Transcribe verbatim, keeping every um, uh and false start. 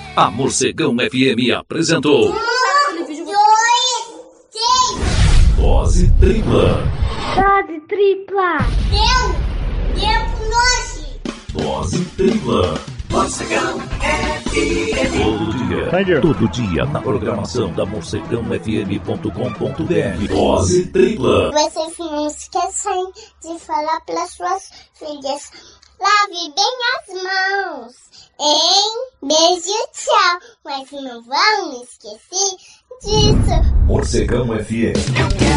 A Morcegão F M apresentou... Um, dois, três. Dose tripla. Dose tripla. Deu. Deu pro nós. Dose tripla. Morcegão F M. Todo dia. Todo dia na programação da morcegão f m ponto com ponto b r. Dose tripla. Vocês não esqueçam de falar para suas filhas. Lave bem as mãos. Hein? Beijo, tchau. Mas não vão esquecer disso. Morcegão F M.